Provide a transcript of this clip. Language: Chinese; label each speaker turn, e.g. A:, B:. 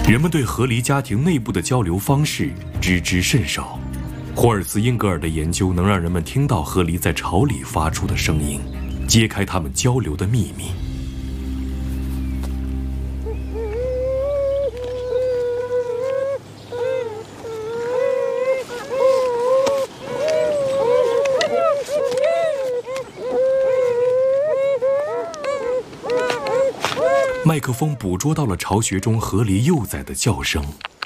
A: 人们对河狸家庭内部的交流方式知之甚少。霍尔斯英格尔的研究能让人们听到河狸在巢里发出的声音，揭开它们交流的秘密。麦克风捕捉到了巢穴中河狸幼崽的叫声，